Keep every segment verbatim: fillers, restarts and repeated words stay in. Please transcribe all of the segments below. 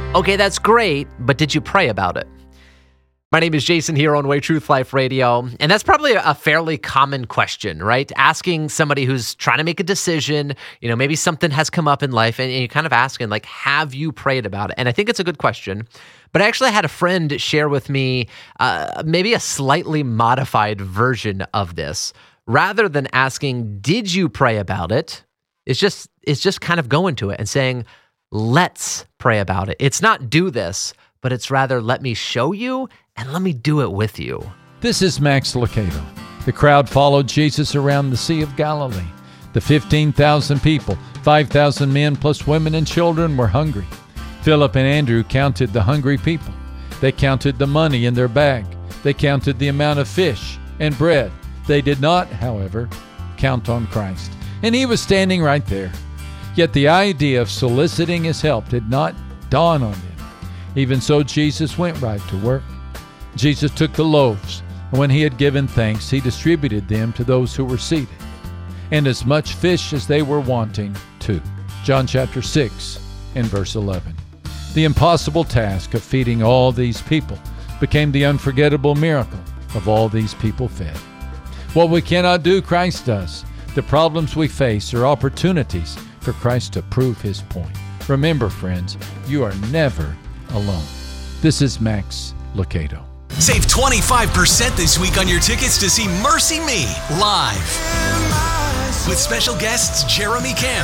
Okay, that's great, but did you pray about it? My name is Jason here on Way Truth Life Radio, and that's probably a fairly common question, right? Asking somebody who's trying to make a decision, you know, maybe something has come up in life, and you're kind of asking, like, have you prayed about it? And I think it's a good question. But I actually had a friend share with me uh, maybe a slightly modified version of this. Rather than asking, did you pray about it? It's just, it's just kind of going to it and saying, let's pray about it. It's not do this, but it's rather let me show you and let me do it with you. This is Max Lucado. The crowd followed Jesus around the Sea of Galilee. The fifteen thousand people, five thousand men plus women and children were hungry. Philip and Andrew counted the hungry people. They counted the money in their bag. They counted the amount of fish and bread. They did not, however, count on Christ. And he was standing right there. Yet the idea of soliciting his help did not dawn on them. Even so, Jesus went right to work. Jesus took the loaves, and when he had given thanks, he distributed them to those who were seated, and as much fish as they were wanting, too. John chapter six and verse eleven. The impossible task of feeding all these people became the unforgettable miracle of all these people fed. What we cannot do, Christ does. The problems we face are opportunities for Christ to prove his point. Remember, friends, you are never alone. This is Max Lucado. Save twenty-five percent this week on your tickets to see Mercy Me live with special guests Jeremy Camp,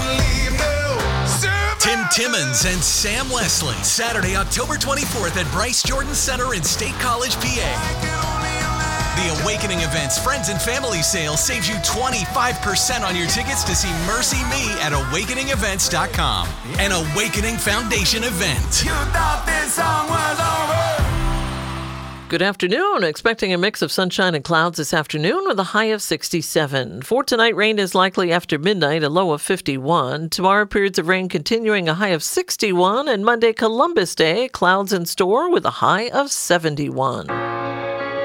Tim Timmons, and Sam Leslie. Saturday, October twenty-fourth at Bryce Jordan Center in State College, P A. The Awakening Events Friends and Family Sale saves you twenty-five percent on your tickets to see Mercy Me at awakening events dot com. An Awakening Foundation event. You thought this song was over. Good afternoon. Expecting a mix of sunshine and clouds this afternoon with a high of sixty-seven. For tonight, rain is likely after midnight, a low of fifty-one. Tomorrow, periods of rain continuing, a high of sixty-one. And Monday, Columbus Day, clouds in store with a high of seventy-one.